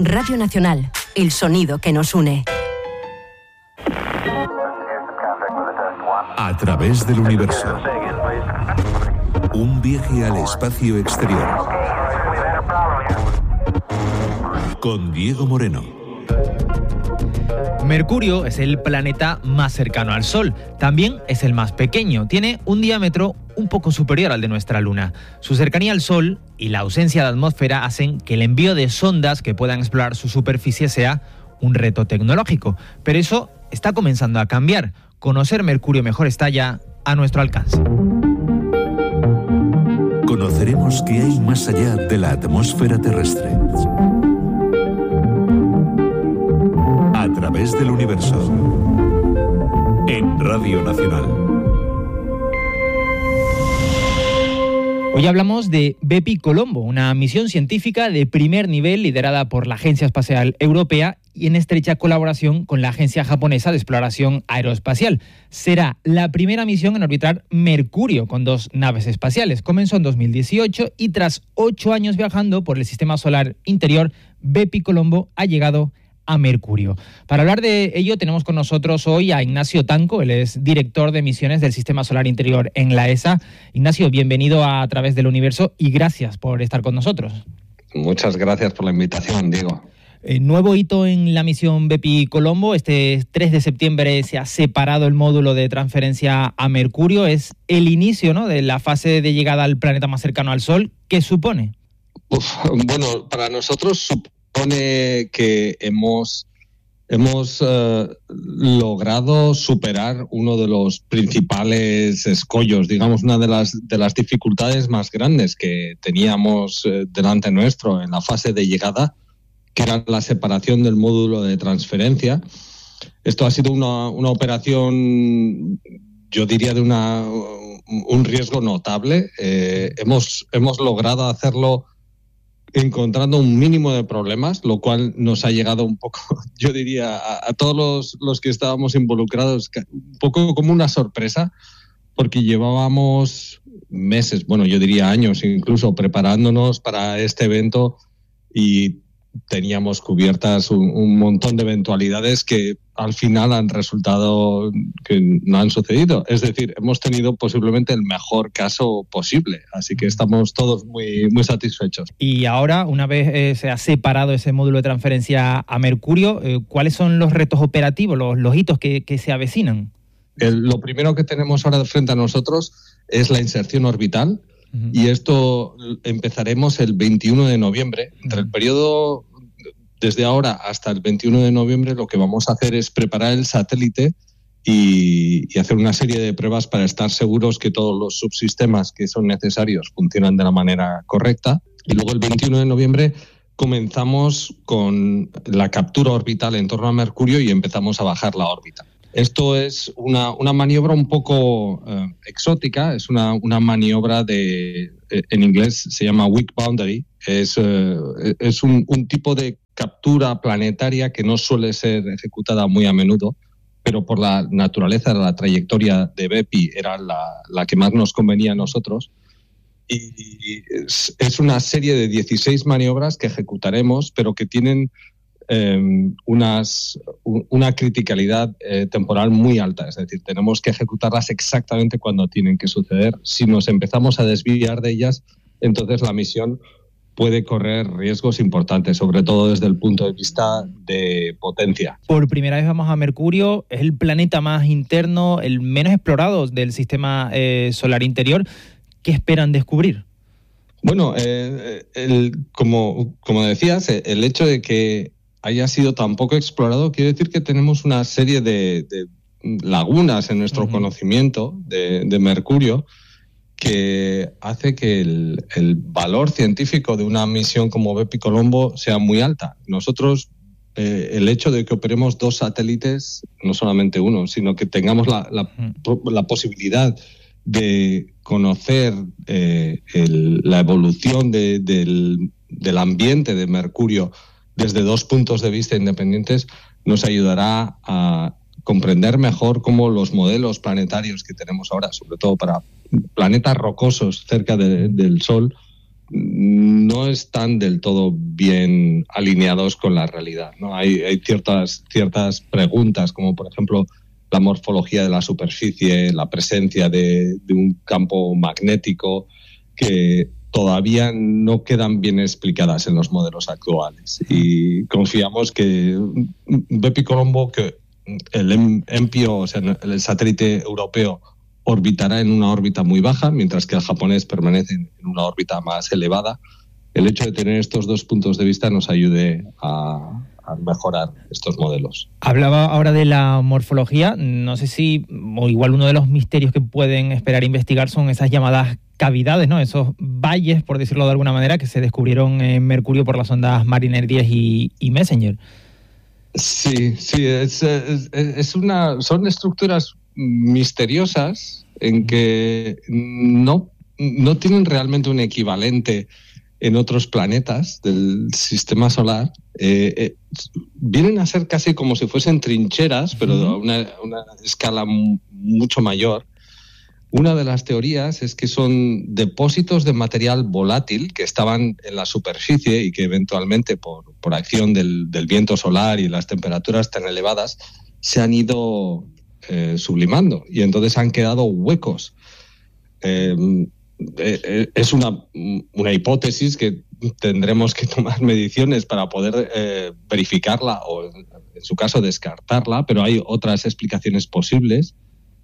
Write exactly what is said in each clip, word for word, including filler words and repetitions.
Radio Nacional, el sonido que nos une. A través del universo. Un viaje al espacio exterior. Con Diego Moreno. Mercurio es el planeta más cercano al Sol. También es el más pequeño. Tiene un diámetro un poco superior al de nuestra Luna. Su cercanía al Sol y la ausencia de atmósfera hacen que el envío de sondas que puedan explorar su superficie sea un reto tecnológico. Pero eso está comenzando a cambiar. Conocer Mercurio mejor está ya a nuestro alcance. Conoceremos qué hay más allá de la atmósfera terrestre. A través del universo. En Radio Nacional. Hoy hablamos de Bepi Colombo, una misión científica de primer nivel liderada por la Agencia Espacial Europea y en estrecha colaboración con la Agencia Japonesa de Exploración Aeroespacial. Será la primera misión en orbitar Mercurio con dos naves espaciales. Comenzó en dos mil dieciocho y tras ocho años viajando por el sistema solar interior, Bepi Colombo ha llegado a Mercurio. Para hablar de ello tenemos con nosotros hoy a Ignacio Tanco, él es director de misiones del Sistema Solar Interior en la E S A. Ignacio, bienvenido a, a Través del Universo y gracias por estar con nosotros. Muchas gracias por la invitación, Diego. Eh, nuevo hito en la misión Bepi Colombo. Este tres de septiembre se ha separado el módulo de transferencia a Mercurio. Es el inicio, ¿no?, de la fase de llegada al planeta más cercano al Sol. ¿Qué supone? Uf, bueno, para nosotros supone que hemos, hemos uh, logrado superar uno de los principales escollos, digamos, una de las, de las dificultades más grandes que teníamos uh, delante nuestro en la fase de llegada, que era la separación del módulo de transferencia. Esto ha sido una, una operación, yo diría, de una, un riesgo notable. Eh, hemos, hemos logrado hacerlo encontrando un mínimo de problemas, lo cual nos ha llegado un poco, yo diría, a, a todos los, los que estábamos involucrados, un poco como una sorpresa, porque llevábamos meses, bueno, yo diría años incluso, preparándonos para este evento y teníamos cubiertas un, un montón de eventualidades que al final han resultado que no han sucedido. Es decir, hemos tenido posiblemente el mejor caso posible, así que estamos todos muy, muy satisfechos. Y ahora, una vez eh, se ha separado ese módulo de transferencia a Mercurio, eh, ¿cuáles son los retos operativos, los, los hitos que, que se avecinan? El, lo primero que tenemos ahora frente a nosotros es la inserción orbital. Y esto empezaremos el veintiuno de noviembre. Entre el periodo, desde ahora hasta el veintiuno de noviembre, lo que vamos a hacer es preparar el satélite y, y hacer una serie de pruebas para estar seguros que todos los subsistemas que son necesarios funcionan de la manera correcta. Y luego el veintiuno de noviembre comenzamos con la captura orbital en torno a Mercurio y empezamos a bajar la órbita. Esto es una, una maniobra un poco eh, exótica, es una, una maniobra de, eh, en inglés se llama weak boundary, es, eh, es un, un tipo de captura planetaria que no suele ser ejecutada muy a menudo, pero por la naturaleza de la trayectoria de Bepi era la, la que más nos convenía a nosotros. Y es, es una serie de dieciséis maniobras que ejecutaremos, pero que tienen Eh, unas, una criticalidad eh, temporal muy alta, es decir, tenemos que ejecutarlas exactamente cuando tienen que suceder. Si nos empezamos a desviar de ellas, entonces la misión puede correr riesgos importantes, sobre todo desde el punto de vista de potencia. Por primera vez vamos a Mercurio, es el planeta más interno, el menos explorado del sistema eh, solar interior. ¿Qué esperan descubrir? Bueno, eh, el, como, como decías, el hecho de que haya sido tan poco explorado quiere decir que tenemos una serie de, de lagunas en nuestro uh-huh. conocimiento de, de Mercurio que hace que el, el valor científico de una misión como Bepi Colombo sea muy alta. Nosotros, eh, el hecho de que operemos dos satélites, no solamente uno, sino que tengamos la, la, uh-huh. la posibilidad de conocer eh, el, la evolución de, del, del ambiente de Mercurio desde dos puntos de vista independientes, nos ayudará a comprender mejor cómo los modelos planetarios que tenemos ahora, sobre todo para planetas rocosos cerca de, del Sol, no están del todo bien alineados con la realidad, ¿no? Hay, hay ciertas, ciertas preguntas, como por ejemplo la morfología de la superficie, la presencia de, de un campo magnético, que todavía no quedan bien explicadas en los modelos actuales. Y confiamos que Bepicolombo, que el EMPIO, o sea, el satélite europeo, orbitará en una órbita muy baja, mientras que el japonés permanece en una órbita más elevada. El hecho de tener estos dos puntos de vista nos ayude a, a mejorar estos modelos. Hablaba ahora de la morfología. No sé si, o igual uno de los misterios que pueden esperar investigar son esas llamadas cavidades, ¿no? Esos valles, por decirlo de alguna manera, que se descubrieron en Mercurio por las sondas Mariner diez y, y Messenger. Sí, sí, es, es, es una, son estructuras misteriosas en que no, no tienen realmente un equivalente en otros planetas del sistema solar. Eh, eh, vienen a ser casi como si fuesen trincheras, pero a una, una escala m- mucho mayor. Una de las teorías es que son depósitos de material volátil que estaban en la superficie y que eventualmente por, por acción del, del viento solar y las temperaturas tan elevadas se han ido eh, sublimando y entonces han quedado huecos. Eh, eh, es una, una hipótesis que tendremos que tomar mediciones para poder eh, verificarla o, en su caso, descartarla, pero hay otras explicaciones posibles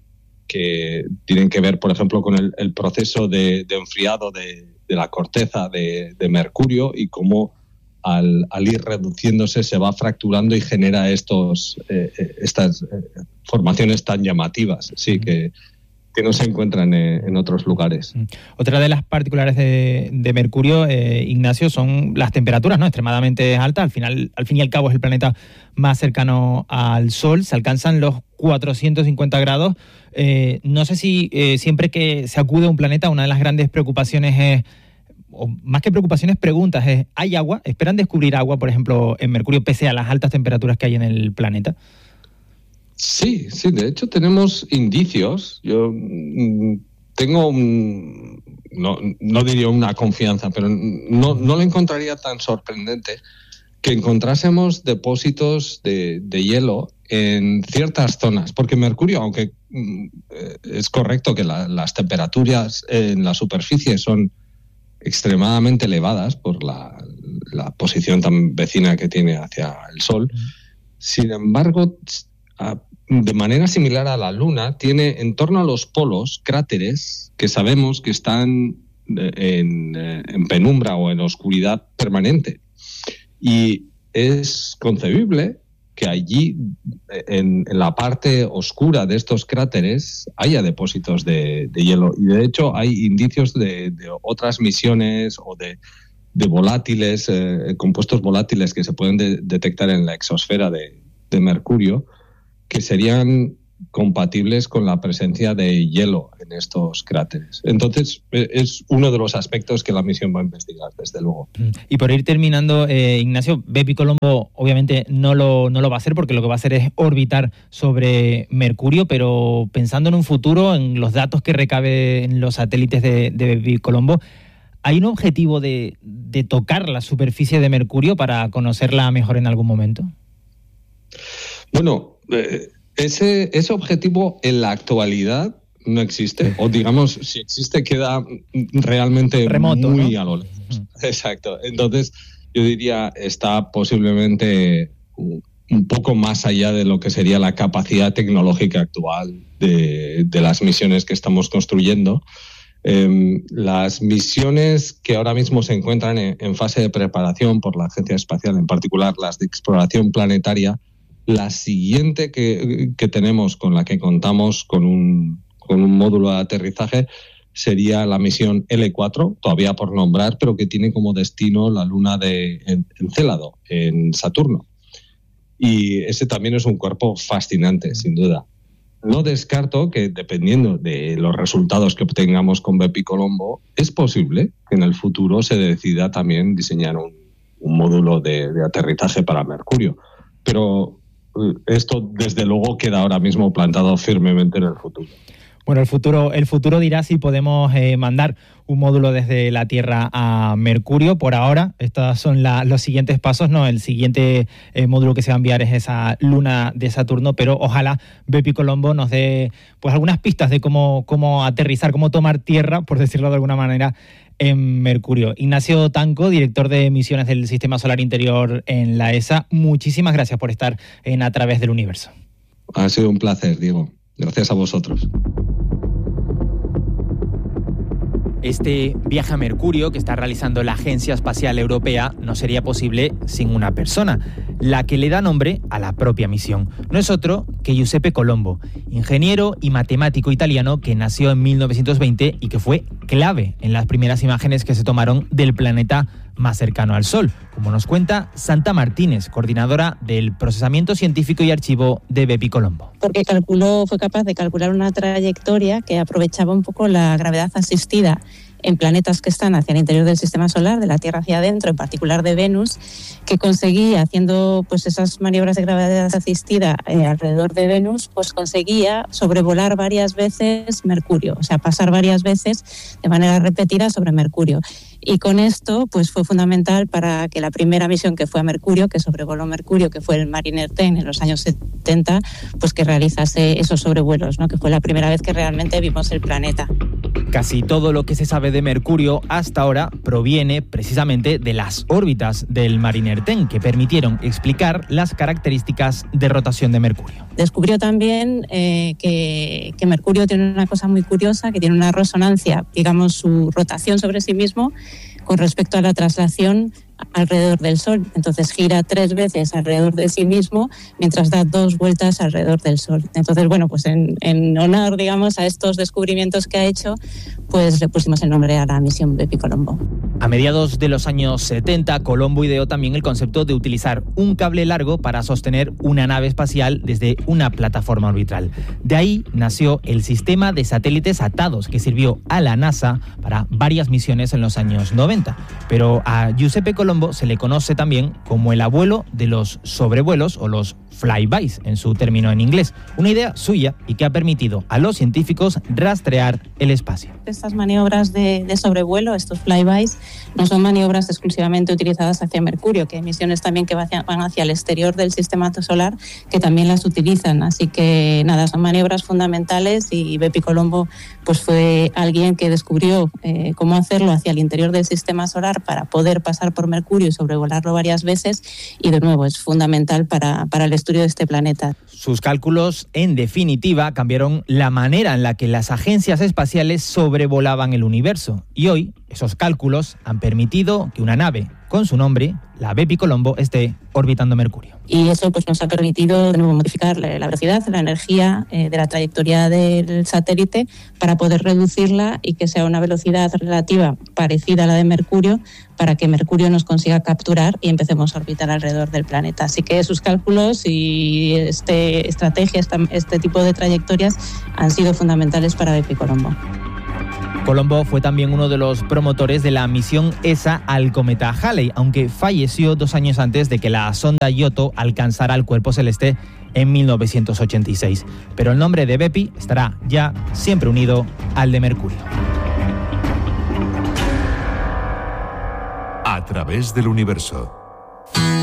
que tienen que ver, por ejemplo, con el, el proceso de, de enfriado de, de la corteza de, de Mercurio y cómo al, al ir reduciéndose se va fracturando y genera estos, eh, estas eh, formaciones tan llamativas, sí, que, que no se encuentran en, en otros lugares. Otra de las particulares de, de Mercurio, eh, Ignacio, son las temperaturas, ¿no? Extremadamente altas. Al final, al fin y al cabo, es el planeta más cercano al Sol. Se alcanzan los cuatrocientos cincuenta grados. Eh, no sé si eh, siempre que se acude a un planeta, una de las grandes preocupaciones es, o más que preocupaciones, preguntas es, ¿hay agua? ¿Esperan descubrir agua, por ejemplo, en Mercurio, pese a las altas temperaturas que hay en el planeta? Sí, sí, de hecho tenemos indicios. Yo mmm, tengo un, no, no diría una confianza, pero no, no lo encontraría tan sorprendente que encontrásemos depósitos de, de hielo en ciertas zonas, porque Mercurio, aunque mm, es correcto que la, las temperaturas en la superficie son extremadamente elevadas por la, la posición tan vecina que tiene hacia el Sol, sin embargo, a, de manera similar a la Luna, tiene en torno a los polos cráteres que sabemos que están en, en penumbra o en oscuridad permanente. Y es concebible que allí, en, en la parte oscura de estos cráteres, haya depósitos de, de hielo. Y de hecho hay indicios de, de otras misiones o de, de volátiles, eh, compuestos volátiles que se pueden de, detectar en la exosfera de, de Mercurio, que serían compatibles con la presencia de hielo en estos cráteres. Entonces, es uno de los aspectos que la misión va a investigar, desde luego. Y por ir terminando, eh, Ignacio, Bepicolombo obviamente no lo, no lo va a hacer porque lo que va a hacer es orbitar sobre Mercurio, pero pensando en un futuro, en los datos que recaben los satélites de, de Bepicolombo, ¿hay un objetivo de, de tocar la superficie de Mercurio para conocerla mejor en algún momento? Bueno, eh, ese, ese objetivo en la actualidad no existe, o digamos, si existe queda realmente remoto, muy ¿no? a lo lejos. Uh-huh. Exacto. Entonces, yo diría, está posiblemente un poco más allá de lo que sería la capacidad tecnológica actual de, de las misiones que estamos construyendo. Eh, las misiones que ahora mismo se encuentran en, en fase de preparación por la Agencia Espacial, en particular las de exploración planetaria, la siguiente que, que tenemos, con la que contamos con un, con un módulo de aterrizaje, sería la misión L cuatro, todavía por nombrar, pero que tiene como destino la luna de Encélado, en Saturno. Y ese también es un cuerpo fascinante, sin duda. No descarto que, dependiendo de los resultados que obtengamos con Bepicolombo, es posible que en el futuro se decida también diseñar un, un módulo de, de aterrizaje para Mercurio. Pero esto, desde luego, queda ahora mismo plantado firmemente en el futuro. Bueno, el futuro, el futuro dirá si podemos eh, mandar un módulo desde la Tierra a Mercurio. Por ahora, estos son la, los siguientes pasos, ¿no? El siguiente eh, módulo que se va a enviar es esa luna de Saturno, pero ojalá Bepi Colombo nos dé pues algunas pistas de cómo, cómo aterrizar, cómo tomar tierra, por decirlo de alguna manera, en Mercurio. Ignacio Tanco, director de misiones del Sistema Solar Interior en la E S A, muchísimas gracias por estar en A Través del Universo. Ha sido un placer, Diego. Gracias a vosotros. Este viaje a Mercurio que está realizando la Agencia Espacial Europea no sería posible sin una persona, la que le da nombre a la propia misión. No es otro que Giuseppe Colombo, ingeniero y matemático italiano que nació en mil novecientos veinte y que fue clave en las primeras imágenes que se tomaron del planeta más cercano al Sol, como nos cuenta Santa Martínez, coordinadora del procesamiento científico y archivo de Bepi Colombo. Porque calculó, fue capaz de calcular una trayectoria que aprovechaba un poco la gravedad asistida en planetas que están hacia el interior del sistema solar, de la Tierra hacia adentro, en particular de Venus, que conseguía, haciendo pues esas maniobras de gravedad asistida eh, alrededor de Venus, pues conseguía sobrevolar varias veces Mercurio, o sea, pasar varias veces de manera repetida sobre Mercurio. Y con esto pues fue fundamental para que la primera misión que fue a Mercurio, que sobrevoló Mercurio, que fue el Mariner diez en los años setenta, pues que realizase esos sobrevuelos, ¿no? Que fue la primera vez que realmente vimos el planeta. Casi todo lo que se sabe de Mercurio hasta ahora proviene precisamente de las órbitas del Mariner diez, que permitieron explicar las características de rotación de Mercurio. Descubrió también eh, que, que Mercurio tiene una cosa muy curiosa, que tiene una resonancia, digamos, su rotación sobre sí mismo con respecto a la traslación alrededor del Sol. Entonces gira tres veces alrededor de sí mismo mientras da dos vueltas alrededor del Sol. Entonces, bueno, pues en, en honor, digamos, a estos descubrimientos que ha hecho, pues le pusimos el nombre a la misión Bepi Colombo. A mediados de los años setenta, Colombo ideó también el concepto de utilizar un cable largo para sostener una nave espacial desde una plataforma orbital. De ahí nació el sistema de satélites atados que sirvió a la NASA para varias misiones en los años noventa. Pero a Giuseppe Colombo se le conoce también como el abuelo de los sobrevuelos o los flybys, en su término en inglés. Una idea suya y que ha permitido a los científicos rastrear el espacio. Estas maniobras de, de sobrevuelo, estos flybys, no son maniobras exclusivamente utilizadas hacia Mercurio, que hay misiones también que van hacia el exterior del sistema solar que también las utilizan. Así que nada, son maniobras fundamentales y Bepi Colombo pues fue alguien que descubrió eh, cómo hacerlo hacia el interior del sistema solar para poder pasar por Mercurio y sobrevolarlo varias veces, y de nuevo es fundamental para, para el estudio de este planeta. Sus cálculos, en definitiva, cambiaron la manera en la que las agencias espaciales sobrevolaban el universo. Y hoy, esos cálculos han permitido que una nave con su nombre, la Bepi Colombo, esté orbitando Mercurio. Y eso pues nos ha permitido de nuevo modificar la velocidad, la energía eh, de la trayectoria del satélite para poder reducirla y que sea una velocidad relativa parecida a la de Mercurio, para que Mercurio nos consiga capturar y empecemos a orbitar alrededor del planeta. Así que sus cálculos y este estrategia, esta, este tipo de trayectorias han sido fundamentales para Bepi Colombo. Colombo fue también uno de los promotores de la misión E S A al cometa Halley, aunque falleció dos años antes de que la sonda Giotto alcanzara el cuerpo celeste en mil novecientos ochenta y seis. Pero el nombre de Bepi estará ya siempre unido al de Mercurio. A través del universo.